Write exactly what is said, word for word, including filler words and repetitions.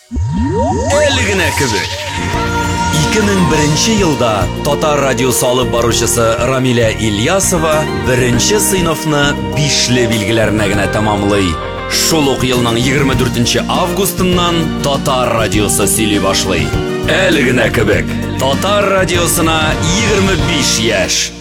Әле генә кебек. ике мең беренче елда Татар радиосы алып баручысы Рамилә Ильясова беренче сыйныфны бишле билгеләренә генә тәмамлый. Шул ук елның егерме дүртенче августыннан Татар радиосы сөйли башлый. Әле генә кебек. Татар радиосына егерме биш яшь.